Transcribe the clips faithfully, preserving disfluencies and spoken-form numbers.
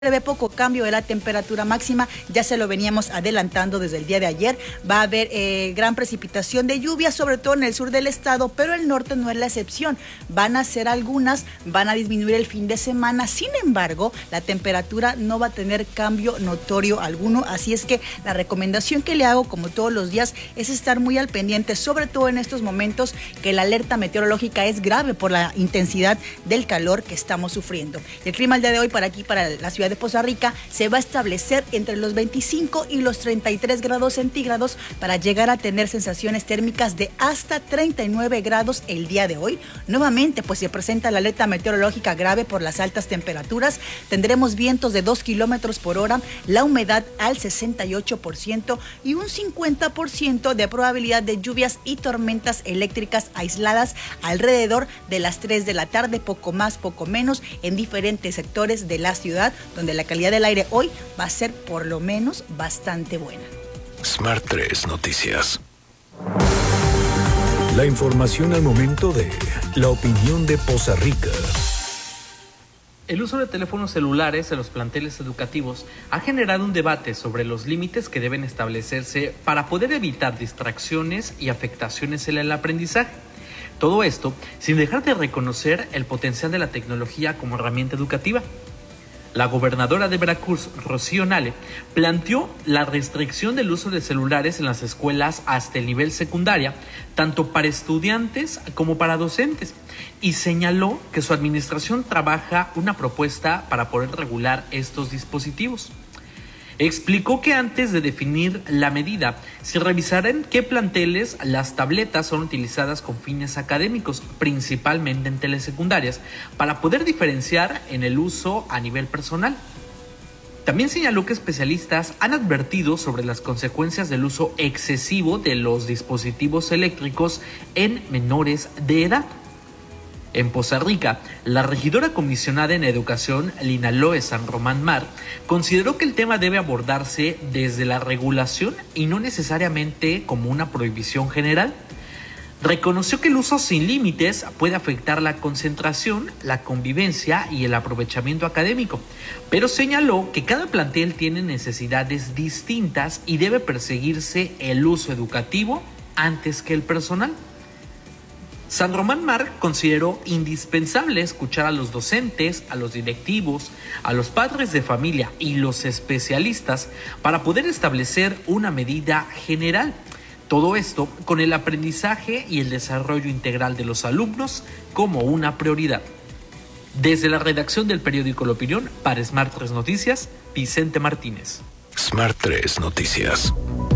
Prevé poco cambio de la temperatura máxima, ya se lo veníamos adelantando desde el día de ayer. Va a haber eh, gran precipitación de lluvia, sobre todo en el sur del estado, pero el norte no es la excepción. Van a ser algunas, van a disminuir el fin de semana, sin embargo, la temperatura no va a tener cambio notorio alguno, así es que la recomendación que le hago, como todos los días, es estar muy al pendiente, sobre todo en estos momentos que la alerta meteorológica es grave por la intensidad del calor que estamos sufriendo. El clima el día de hoy para aquí, para la ciudad de Poza Rica, se va a establecer entre los veinticinco y los treinta y tres grados centígrados para llegar a tener sensaciones térmicas de hasta treinta y nueve grados el día de hoy. Nuevamente, pues se presenta la alerta meteorológica grave por las altas temperaturas. Tendremos vientos de dos kilómetros por hora, la humedad al sesenta y ocho por ciento y un cincuenta por ciento de probabilidad de lluvias y tormentas eléctricas aisladas alrededor de las tres de la tarde, poco más, poco menos, en diferentes sectores de la ciudad, donde la calidad del aire hoy va a ser por lo menos bastante buena. Smart tres Noticias. La información al momento de la opinión de Poza Rica. El uso de teléfonos celulares en los planteles educativos ha generado un debate sobre los límites que deben establecerse para poder evitar distracciones y afectaciones en el aprendizaje. Todo esto sin dejar de reconocer el potencial de la tecnología como herramienta educativa. La gobernadora de Veracruz, Rocío Nale, planteó la restricción del uso de celulares en las escuelas hasta el nivel secundaria, tanto para estudiantes como para docentes, y señaló que su administración trabaja una propuesta para poder regular estos dispositivos. Explicó que antes de definir la medida, se revisará en qué planteles las tabletas son utilizadas con fines académicos, principalmente en telesecundarias, para poder diferenciar en el uso a nivel personal. También señaló que especialistas han advertido sobre las consecuencias del uso excesivo de los dispositivos eléctricos en menores de edad. En Poza Rica, la regidora comisionada en Educación, Lina Loe San Román Mar, consideró que el tema debe abordarse desde la regulación y no necesariamente como una prohibición general. Reconoció que el uso sin límites puede afectar la concentración, la convivencia y el aprovechamiento académico, pero señaló que cada plantel tiene necesidades distintas y debe perseguirse el uso educativo antes que el personal. San Román Mar consideró indispensable escuchar a los docentes, a los directivos, a los padres de familia y los especialistas para poder establecer una medida general. Todo esto con el aprendizaje y el desarrollo integral de los alumnos como una prioridad. Desde la redacción del periódico La Opinión, para Smart tres Noticias, Vicente Martínez. Smart tres Noticias.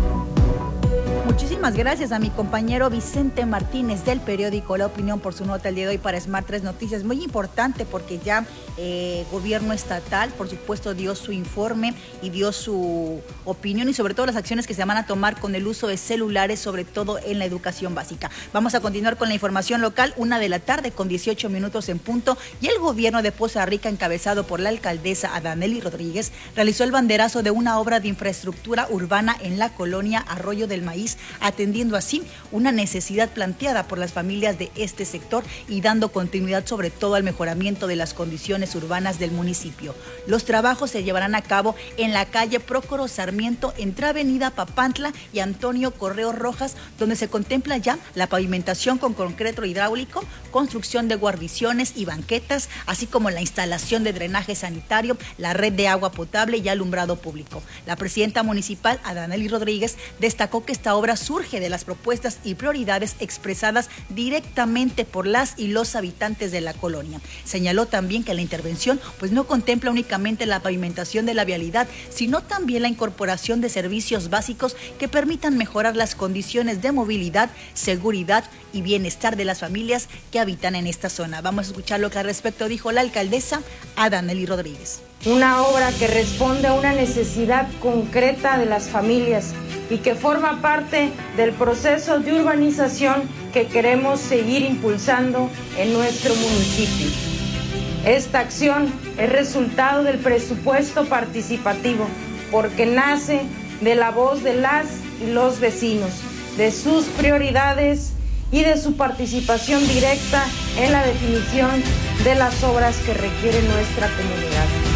Muchísimas gracias a mi compañero Vicente Martínez del periódico La Opinión por su nota el día de hoy para Smart tres Noticias. Muy importante porque ya eh, gobierno estatal, por supuesto, dio su informe y dio su opinión y sobre todo las acciones que se van a tomar con el uso de celulares, sobre todo en la educación básica. Vamos a continuar con la información local, una de la tarde con dieciocho minutos en punto, y el gobierno de Poza Rica, encabezado por la alcaldesa Adanely Rodríguez, realizó el banderazo de una obra de infraestructura urbana en la colonia Arroyo del Maíz, atendiendo así una necesidad planteada por las familias de este sector y dando continuidad sobre todo al mejoramiento de las condiciones urbanas del municipio. Los trabajos se llevarán a cabo en la calle Prócoro Sarmiento, entre Avenida Papantla y Antonio Correo Rojas, donde se contempla ya la pavimentación con concreto hidráulico, construcción de guarniciones y banquetas, así como la instalación de drenaje sanitario, la red de agua potable y alumbrado público. La presidenta municipal, Adanely Rodríguez, destacó que esta obra surge de las propuestas y prioridades expresadas directamente por las y los habitantes de la colonia. Señaló también que la intervención pues no contempla únicamente la pavimentación de la vialidad, sino también la incorporación de servicios básicos que permitan mejorar las condiciones de movilidad, seguridad y bienestar de las familias que habitan en esta zona. Vamos a escuchar lo que al respecto dijo la alcaldesa Adanely Rodríguez. Una obra que responde a una necesidad concreta de las familias y que forma parte del proceso de urbanización que queremos seguir impulsando en nuestro municipio. Esta acción es resultado del presupuesto participativo porque nace de la voz de las y los vecinos, de sus prioridades y de su participación directa en la definición de las obras que requiere nuestra comunidad.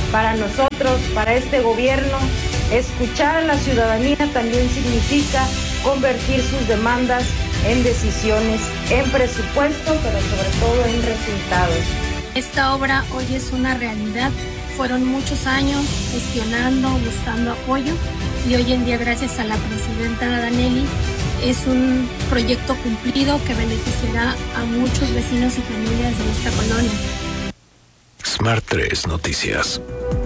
Para nosotros, para este gobierno, escuchar a la ciudadanía también significa convertir sus demandas en decisiones, en presupuesto, pero sobre todo en resultados. Esta obra hoy es una realidad. Fueron muchos años gestionando, buscando apoyo y hoy en día, gracias a la presidenta Danelli, es un proyecto cumplido que beneficiará a muchos vecinos y familias de esta colonia. Smart tres Noticias.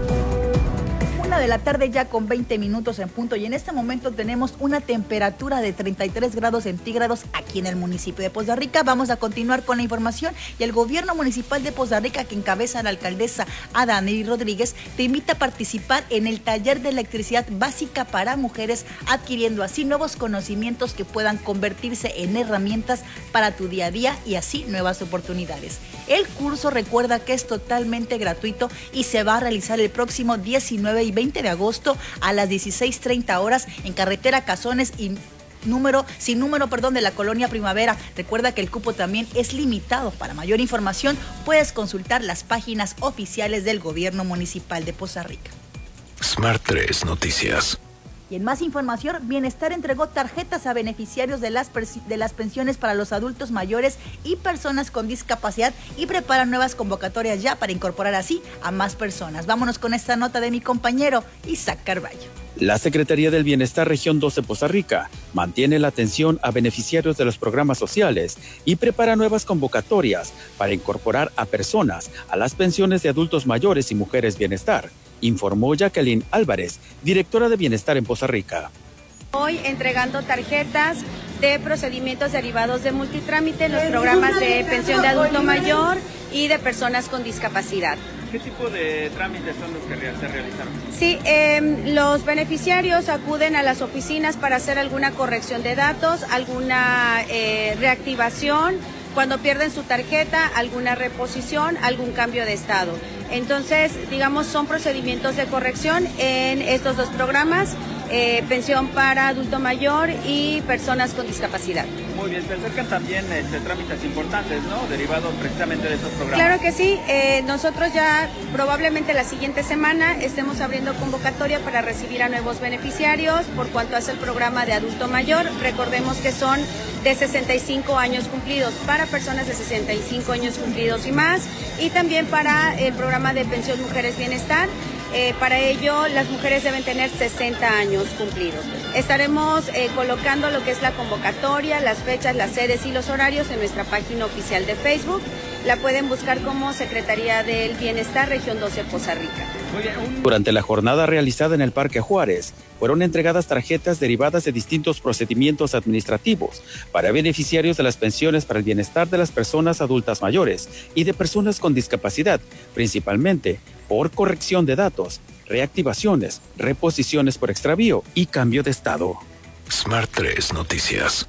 De la tarde ya con veinte minutos en punto y en este momento tenemos una temperatura de treinta y tres grados centígrados aquí en el municipio de Poza Rica. Vamos a continuar con la información y el gobierno municipal de Poza Rica, que encabeza la alcaldesa Adanelli Rodríguez, te invita a participar en el taller de electricidad básica para mujeres, adquiriendo así nuevos conocimientos que puedan convertirse en herramientas para tu día a día y así nuevas oportunidades. El curso, recuerda que es totalmente gratuito y se va a realizar el próximo diecinueve y veinte de agosto a las dieciséis treinta horas en carretera Cazones y número, sin número, perdón, de la colonia Primavera. Recuerda que el cupo también es limitado. Para mayor información puedes consultar las páginas oficiales del gobierno municipal de Poza Rica. Smart tres Noticias. Y en más información, Bienestar entregó tarjetas a beneficiarios de las, de las pensiones para los adultos mayores y personas con discapacidad y prepara nuevas convocatorias ya para incorporar así a más personas. Vámonos con esta nota de mi compañero Isaac Carballo. La Secretaría del Bienestar Región doce Poza Rica mantiene la atención a beneficiarios de los programas sociales y prepara nuevas convocatorias para incorporar a personas a las pensiones de adultos mayores y mujeres bienestar, informó Jacqueline Álvarez, directora de Bienestar en Poza Rica. Hoy entregando tarjetas de procedimientos derivados de multitrámite en los programas de pensión de adulto mayor y de personas con discapacidad. ¿Qué tipo de trámites son los que se realizaron? Sí, eh, los beneficiarios acuden a las oficinas para hacer alguna corrección de datos, alguna eh, reactivación, cuando pierden su tarjeta, alguna reposición, algún cambio de estado. Entonces, digamos, son procedimientos de corrección en estos dos programas, eh, pensión para adulto mayor y personas con discapacidad. Muy bien, se acercan también este, trámites importantes, ¿no? Derivados precisamente de estos programas. Claro que sí, eh, nosotros ya probablemente la siguiente semana estemos abriendo convocatoria para recibir a nuevos beneficiarios por cuanto hace el programa de adulto mayor. Recordemos que son de sesenta y cinco años cumplidos para personas de sesenta y cinco años cumplidos y más, y también para el programa de pensión Mujeres Bienestar. Eh, para ello, las mujeres deben tener sesenta años cumplidos. Estaremos eh, colocando lo que es la convocatoria, las fechas, las sedes y los horarios en nuestra página oficial de Facebook. La pueden buscar como Secretaría del Bienestar Región doce Poza Rica. Durante la jornada realizada en el Parque Juárez, fueron entregadas tarjetas derivadas de distintos procedimientos administrativos para beneficiarios de las pensiones para el bienestar de las personas adultas mayores y de personas con discapacidad, principalmente por corrección de datos, reactivaciones, reposiciones por extravío y cambio de estado. Smart tres Noticias.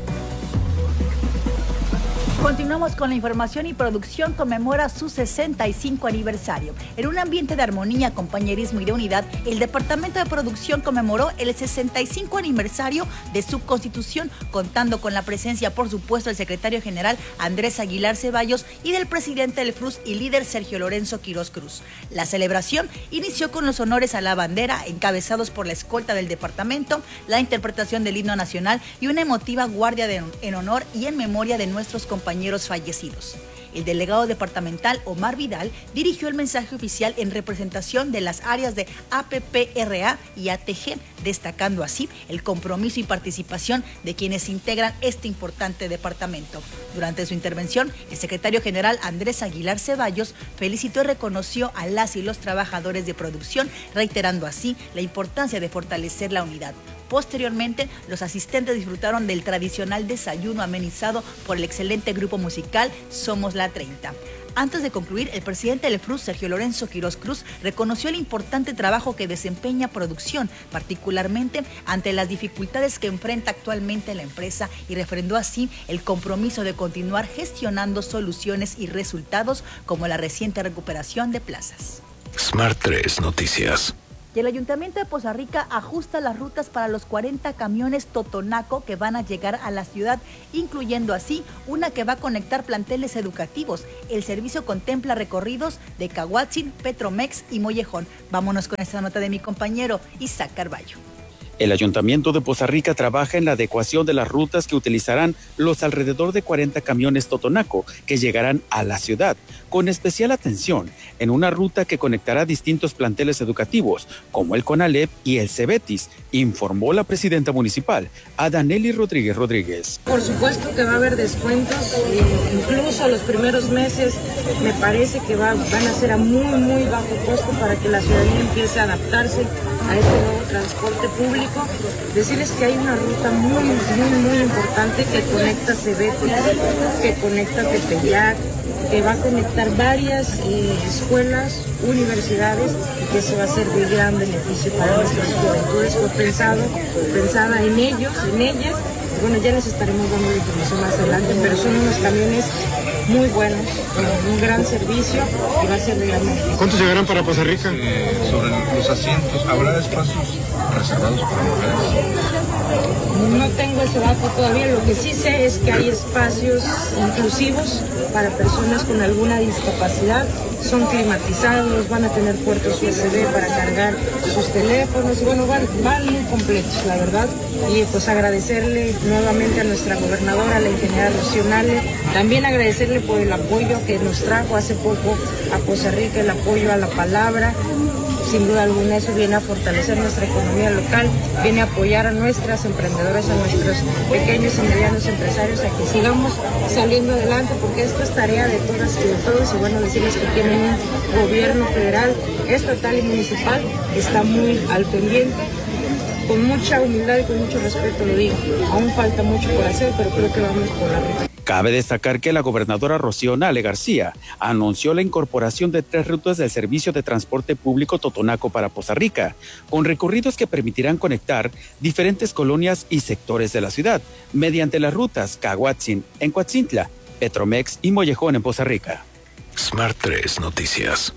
Continuamos con la información y producción conmemora su sesenta y cinco aniversario. En un ambiente de armonía, compañerismo y de unidad, el Departamento de Producción conmemoró el sesenta y cinco aniversario de su constitución, contando con la presencia, por supuesto, del secretario general Andrés Aguilar Ceballos y del presidente del F R U S y líder Sergio Lorenzo Quirós Cruz. La celebración inició con los honores a la bandera, encabezados por la escolta del departamento, la interpretación del himno nacional y una emotiva guardia de, en honor y en memoria de nuestros compañeros compañeros fallecidos. El delegado departamental Omar Vidal dirigió el mensaje oficial en representación de las áreas de A P P R A y A T G, destacando así el compromiso y participación de quienes integran este importante departamento. Durante su intervención, el secretario general Andrés Aguilar Ceballos felicitó y reconoció a las y los trabajadores de producción, reiterando así la importancia de fortalecer la unidad. Posteriormente, los asistentes disfrutaron del tradicional desayuno amenizado por el excelente grupo musical Somos la treinta. Antes de concluir, el presidente del F R U S, Sergio Lorenzo Quirós Cruz, reconoció el importante trabajo que desempeña producción, particularmente ante las dificultades que enfrenta actualmente la empresa, y refrendó así el compromiso de continuar gestionando soluciones y resultados como la reciente recuperación de plazas. Smart tres Noticias. Y el Ayuntamiento de Poza Rica ajusta las rutas para los cuarenta camiones Totonaco que van a llegar a la ciudad, incluyendo así una que va a conectar planteles educativos. El servicio contempla recorridos de Caguatzin, Petromex y Mollejón. Vámonos con esta nota de mi compañero Isaac Carballo. El Ayuntamiento de Poza Rica trabaja en la adecuación de las rutas que utilizarán los alrededor de cuarenta camiones Totonaco que llegarán a la ciudad, con especial atención en una ruta que conectará distintos planteles educativos, como el CONALEP y el CEBETIS, informó la presidenta municipal, Adaneli Rodríguez Rodríguez. Por supuesto que va a haber descuentos, eh, incluso los primeros meses me parece que va, van a ser a muy, muy bajo costo para que la ciudadanía empiece a adaptarse a este nuevo transporte público. Decirles que hay una ruta muy, muy, muy importante que conecta Cebetis, que conecta Tepeyac, que va a conectar varias eh, escuelas, universidades, y que eso va a ser de gran beneficio para nuestras juventudes. Fue pensado, pensada en ellos, en ellas. Bueno, ya les estaremos dando la información más adelante, pero son unos camiones muy buenos, con un gran servicio y va a ser de gran beneficio. ¿Cuántos llegarán para Poza Rica? Eh, sobre los asientos, ¿habrá espacios reservados para mujeres? No tengo ese dato todavía, lo que sí sé es que hay espacios inclusivos para personas con alguna discapacidad, son climatizados, van a tener puertos U S B para cargar sus teléfonos, y bueno, van, van muy completos, la verdad, y pues agradecerle nuevamente a nuestra gobernadora, a la ingeniera Rocionale, también agradecerle por el apoyo que nos trajo hace poco a Poza Rica, el apoyo a la palabra. Sin duda alguna eso viene a fortalecer nuestra economía local, viene a apoyar a nuestras emprendedoras, a nuestros pequeños y medianos empresarios a que sigamos saliendo adelante, porque esto es tarea de todas y de todos, y bueno, decirles que tienen un gobierno federal, estatal y municipal que está muy al pendiente. Con mucha humildad y con mucho respeto lo digo, aún falta mucho por hacer, pero creo que vamos por la ruta. Cabe destacar que la gobernadora Rocionale García anunció la incorporación de tres rutas del servicio de transporte público Totonaco para Poza Rica, con recorridos que permitirán conectar diferentes colonias y sectores de la ciudad, mediante las rutas Caguatzin en Coatzintla, Petromex y Mollejón en Poza Rica. Smart tres Noticias.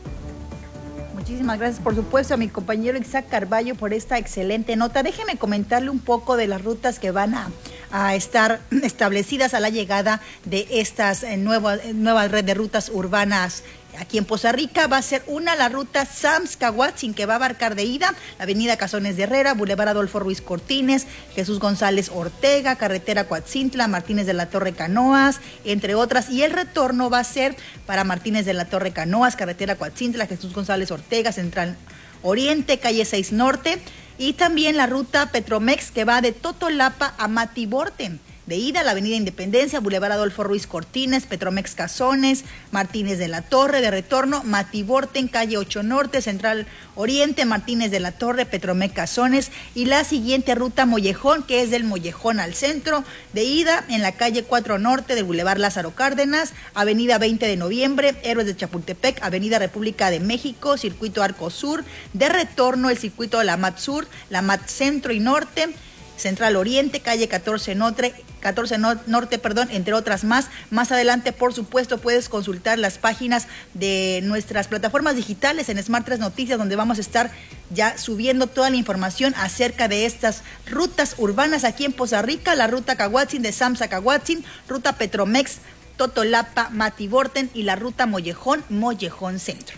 Muchísimas gracias, por supuesto, a mi compañero Isaac Carballo por esta excelente nota. Déjeme comentarle un poco de las rutas que van a, a estar establecidas a la llegada de estas eh, nuevas nuevas red de rutas urbanas. Aquí en Poza Rica va a ser una, la ruta Sams-Caguatzin, que va a abarcar de ida la avenida Cazones de Herrera, Boulevard Adolfo Ruiz Cortines, Jesús González Ortega, carretera Coatzintla, Martínez de la Torre Canoas, entre otras. Y el retorno va a ser para Martínez de la Torre Canoas, carretera Coatzintla, Jesús González Ortega, Central Oriente, calle seis Norte. Y también la ruta Petromex, que va de Totolapa a Matiborten. De ida, la avenida Independencia, Boulevard Adolfo Ruiz Cortines, Petromex Cazones, Martínez de la Torre. De retorno, Matiborten, calle ocho Norte, Central Oriente, Martínez de la Torre, Petromex Cazones. Y la siguiente ruta, Mollejón, que es del Mollejón al centro. De ida, en la calle cuatro Norte del Boulevard Lázaro Cárdenas, avenida veinte de noviembre, Héroes de Chapultepec, avenida República de México, circuito Arco Sur. De retorno, el circuito de la M A T Sur, la M A T Centro y Norte, Central Oriente, calle catorce Norte, catorce Norte, perdón, entre otras más. Más adelante, por supuesto, puedes consultar las páginas de nuestras plataformas digitales en Smart tres Noticias, donde vamos a estar ya subiendo toda la información acerca de estas rutas urbanas aquí en Poza Rica, la ruta Caguatzin de Sams a Caguatzin, ruta Petromex, Totolapa, Matiborten y la ruta Mollejón, Mollejón Centro.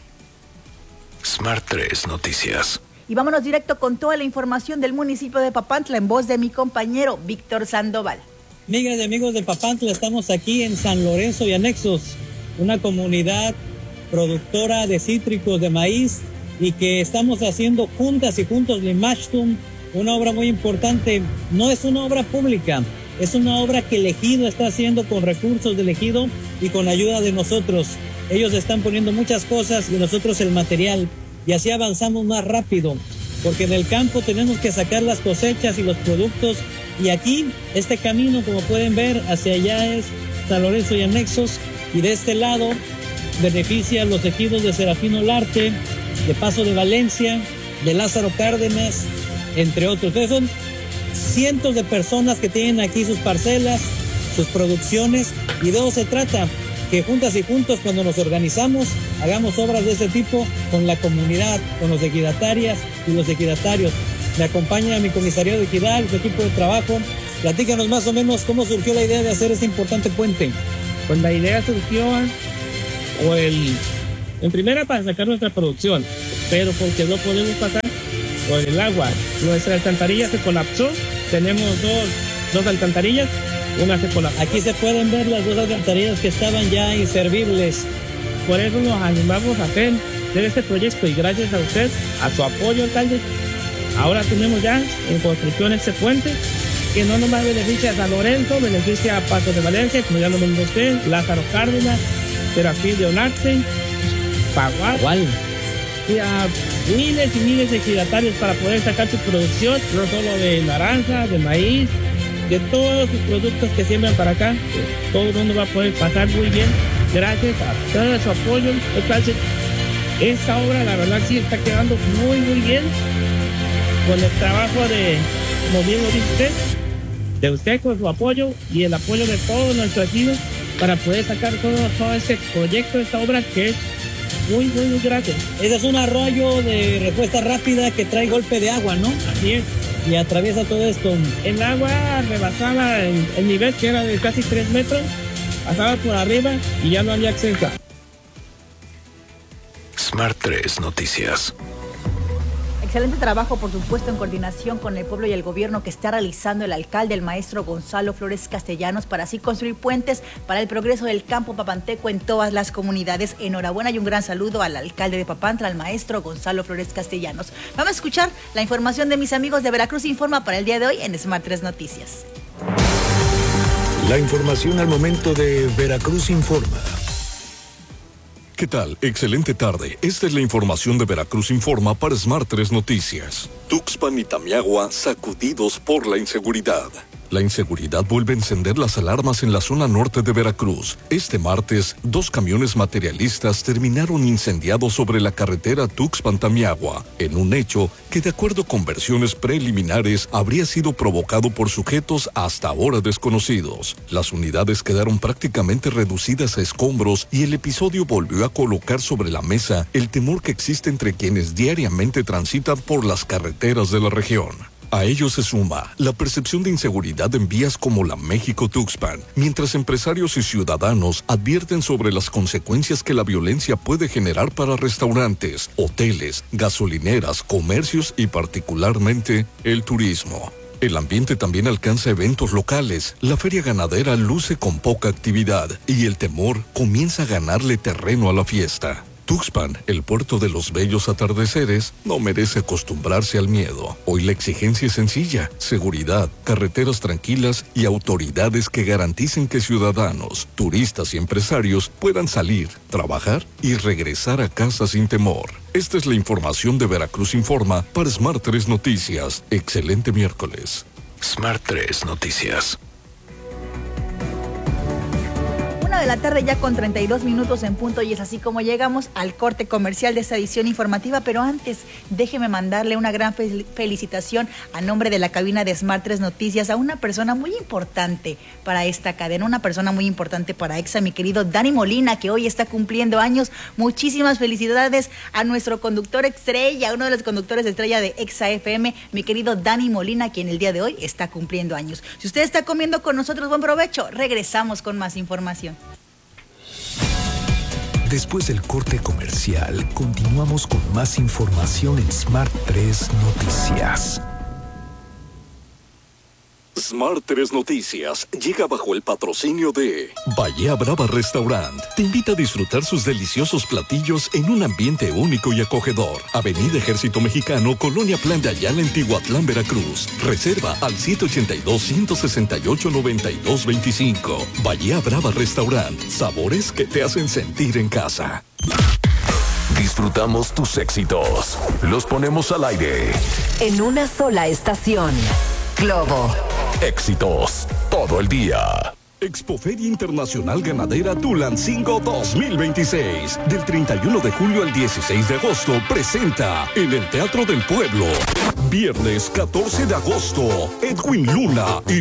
Smart tres Noticias. Y vámonos directo con toda la información del municipio de Papantla en voz de mi compañero Víctor Sandoval. Amigas y amigos de Papantla, estamos aquí en San Lorenzo y Anexos, una comunidad productora de cítricos de maíz y que estamos haciendo juntas y juntos Limachtum, una obra muy importante. No es una obra pública, es una obra que el ejido está haciendo con recursos del ejido y con ayuda de nosotros. Ellos están poniendo muchas cosas y nosotros el material. Y así avanzamos más rápido, porque en el campo tenemos que sacar las cosechas y los productos, y aquí este camino, como pueden ver, hacia allá es San Lorenzo y Anexos, y de este lado beneficia a los ejidos de Serafín Olarte, de Paso de Valencia, de Lázaro Cárdenas, entre otros. Entonces son cientos de personas que tienen aquí sus parcelas, sus producciones, y de eso se trata, que juntas y juntos, cuando nos organizamos, hagamos obras de ese tipo con la comunidad, con los equidatarias y los equidatarios. Me acompaña mi comisario de equidad, su equipo de trabajo. Platícanos más o menos cómo surgió la idea de hacer este importante puente. Pues la idea surgió, o el, en primera para sacar nuestra producción, pero porque no podemos pasar por el agua. Nuestra alcantarilla se colapsó, tenemos dos, dos alcantarillas, una se colapsó. Aquí se pueden ver las dos alcantarillas que estaban ya inservibles. Por eso nos animamos a hacer, hacer este proyecto y gracias a usted, a su apoyo, alcalde, ahora tenemos ya en construcción este puente que no nomás beneficia a San Lorenzo, beneficia a Paso de Valencia, como ya lo mencionó usted, Lázaro Cárdenas, Serafín de Onarte, Pagual, y a miles y miles de ejidatarios para poder sacar su producción, no solo de naranja, de maíz, de todos sus productos que siembran para acá. Todo el mundo va a poder pasar muy bien gracias a todo su apoyo. Entonces, esta obra la verdad sí está quedando muy muy bien con el trabajo de, como bien lo dice usted, de usted con su apoyo y el apoyo de todos nuestros vecinos para poder sacar todo, todo este proyecto, esta obra que es muy, muy, muy grande. Ese es un arroyo de respuesta rápida que trae golpe de agua, ¿no? Así es. Y atraviesa todo esto. El agua rebasaba el, el nivel que era de casi tres metros, pasaba por arriba y ya no había acceso. Smart tres Noticias. Excelente trabajo, por supuesto, en coordinación con el pueblo y el gobierno que está realizando el alcalde, el maestro Gonzalo Flores Castellanos, para así construir puentes para el progreso del campo papanteco en todas las comunidades. Enhorabuena y un gran saludo al alcalde de Papantla, al maestro Gonzalo Flores Castellanos. Vamos a escuchar la información de mis amigos de Veracruz Informa para el día de hoy en Smart tres Noticias. La información al momento de Veracruz Informa. ¿Qué tal? Excelente tarde. Esta es la información de Veracruz Informa para Smart tres Noticias. Tuxpan y Tamiagua sacudidos por la inseguridad. La inseguridad vuelve a encender las alarmas en la zona norte de Veracruz. Este martes, dos camiones materialistas terminaron incendiados sobre la carretera Tuxpan-Tamiagua, en un hecho que, de acuerdo con versiones preliminares, habría sido provocado por sujetos hasta ahora desconocidos. Las unidades quedaron prácticamente reducidas a escombros y el episodio volvió a colocar sobre la mesa el temor que existe entre quienes diariamente transitan por las carreteras de la región. A ello se suma la percepción de inseguridad en vías como la México-Tuxpan, mientras empresarios y ciudadanos advierten sobre las consecuencias que la violencia puede generar para restaurantes, hoteles, gasolineras, comercios y particularmente el turismo. El ambiente también alcanza eventos locales, la feria ganadera luce con poca actividad y el temor comienza a ganarle terreno a la fiesta. Tuxpan, el puerto de los bellos atardeceres, no merece acostumbrarse al miedo. Hoy la exigencia es sencilla: seguridad, carreteras tranquilas y autoridades que garanticen que ciudadanos, turistas y empresarios puedan salir, trabajar y regresar a casa sin temor. Esta es la información de Veracruz Informa para Smart tres Noticias. Excelente miércoles. Smart tres Noticias. De la tarde ya con treinta y dos minutos en punto, y es así como llegamos al corte comercial de esta edición informativa. Pero antes, déjeme mandarle una gran fel- felicitación a nombre de la cabina de Smart tres Noticias a una persona muy importante para esta cadena, una persona muy importante para Exa, mi querido Dani Molina, que hoy está cumpliendo años. Muchísimas felicidades a nuestro conductor estrella, uno de los conductores estrella de Exa F M, mi querido Dani Molina, quien el día de hoy está cumpliendo años. Si usted está comiendo con nosotros, buen provecho. Regresamos con más información. Después del corte comercial, continuamos con más información en Smart tres Noticias. Smart tres Noticias llega bajo el patrocinio de Bahía Brava Restaurant. Te invita a disfrutar sus deliciosos platillos en un ambiente único y acogedor. Avenida Ejército Mexicano, Colonia Plan de Ayala, en Tihuatlán, Veracruz. Reserva al siete ocho dos, uno seis ocho, nueve dos dos cinco. Bahía Brava Restaurant. Sabores que te hacen sentir en casa. Disfrutamos tus éxitos. Los ponemos al aire. En una sola estación. Globo. Éxitos todo el día. Expoferia Internacional Ganadera Tulancingo dos mil veintiséis. Del treinta y uno de julio al dieciséis de agosto presenta en el Teatro del Pueblo. Viernes catorce de agosto, Edwin Luna y